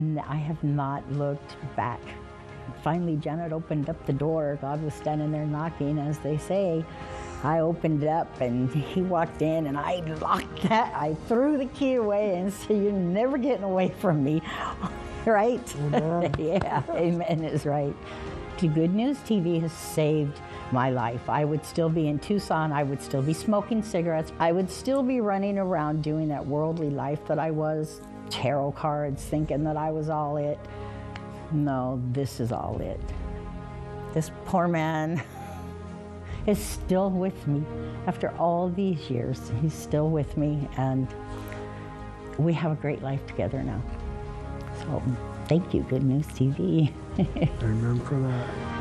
I have not looked back. Finally, Janet opened up the door. God was standing there knocking, as they say. I opened it up and he walked in and I locked that. I threw the key away and said, "You're never getting away from me." Right? Amen. Yeah, amen is right. The Good News TV has saved my life. I would still be in Tucson. I would still be smoking cigarettes. I would still be running around doing that worldly life that I was. Tarot cards, thinking that I was all it. No, this is all it. This poor man is still with me. After all these years, he's still with me, and we have a great life together now. So thank you, Good News TV. Amen for that.